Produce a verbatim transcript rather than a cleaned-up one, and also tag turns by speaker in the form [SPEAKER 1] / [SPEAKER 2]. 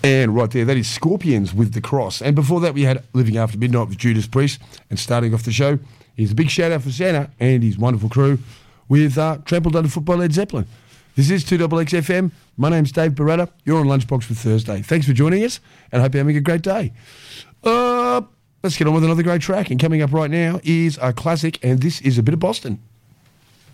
[SPEAKER 1] And right there, that is Scorpions with The Cross. And before that, we had Living After Midnight with Judas Priest. And starting off the show, here's a big shout out for Santa and his wonderful crew with uh, Trampled Under Foot by Led Zeppelin. This is two X X F M. My name's Dave Beretta. You're on Lunchbox for Thursday. Thanks for joining us, and I hope you're having a great day. Uh, let's get on with another great track. And coming up right now is a classic, and this is a bit of Boston.